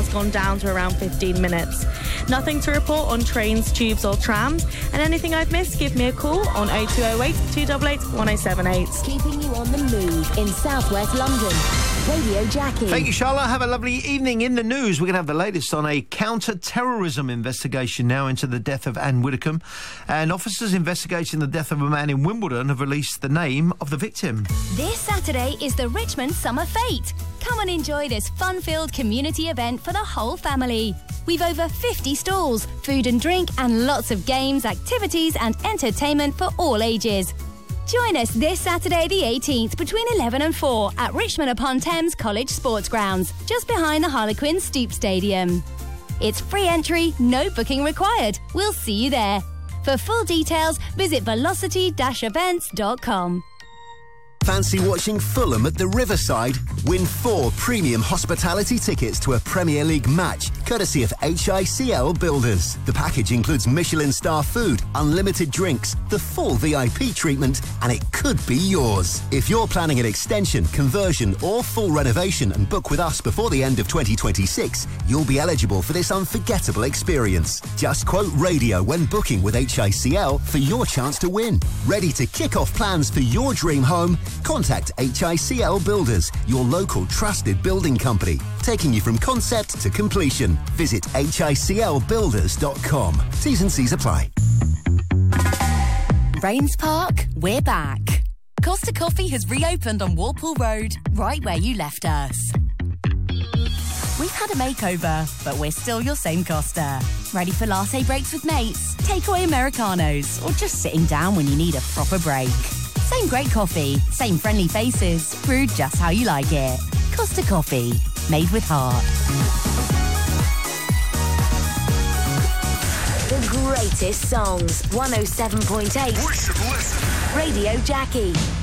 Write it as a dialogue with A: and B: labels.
A: has gone down to around 15 minutes. Nothing to report on trains, tubes or trams. And anything I've missed, give me a call on 0208 288 1078.
B: Keeping you on the move in southwest London. Radio Jackie.
C: Thank you, Charlotte. Have a lovely evening. In the news, we're going to have the latest on a counter-terrorism investigation now into the death of Anne Widdecombe. And officers investigating the death of a man in Wimbledon have released the name of the victim.
D: This Saturday is the Richmond Summer Fete. Come and enjoy this fun-filled community event for the whole family. We've over 50 stalls, food and drink, and lots of games, activities and entertainment for all ages. Join us this Saturday the 18th between 11 and 4 at Richmond-upon-Thames College Sports Grounds, just behind the Harlequin Stoop Stadium. It's free entry, no booking required. We'll see you there. For full details, visit velocity-events.com.
E: Fancy watching Fulham at the Riverside? Win 4 premium hospitality tickets to a Premier League match, courtesy of HICL Builders. The package includes Michelin star food, unlimited drinks, the full VIP treatment, and it could be yours. If you're planning an extension, conversion or full renovation and book with us before the end of 2026, you'll be eligible for this unforgettable experience. Just quote radio when booking with HICL for your chance to win. Ready to kick off plans for your dream home? Contact HICL Builders, your local trusted building company, taking you from concept to completion. Visit hiclbuilders.com. T's and C's apply.
F: Rains Park, we're back. Costa Coffee has reopened on Walpole Road, right where you left us. We've had a makeover, but we're still your same Costa. Ready for latte breaks with mates, takeaway Americanos, or just sitting down when you need a proper break. Same great coffee, same friendly faces, brewed just how you like it. Costa Coffee, made with heart.
B: The greatest songs, 107.8.
G: Listen.
B: Radio Jackie.